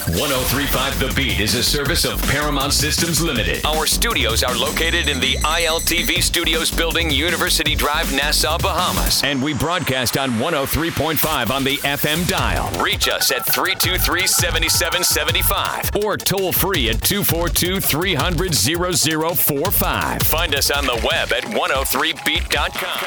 1035 The Beat is a service of Paramount Systems Limited. Our studios are located in the ILTV Studios building, University Drive, Nassau, Bahamas. And we broadcast on 103.5 on the FM dial. Reach us at 323-7775 or toll free at 242-300-0045. Find us on the web at 103beat.com.